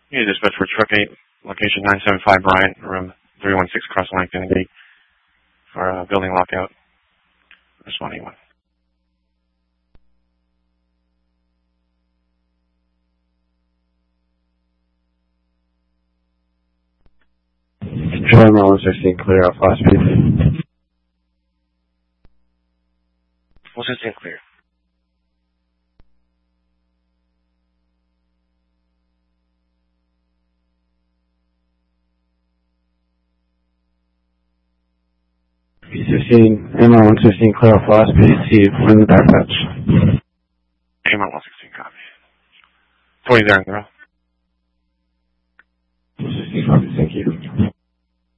Yeah, dispatch for truck 8, location 975 Bryant, room 316 cross Langton Gate for a building lockout. Responding 1. Control 116, clear out fast speed. 116 clear. P16, MR 116, clear out fast speed. See you in the back patch. AMR 116 copy. 40 there, girl. 116 copy, thank you.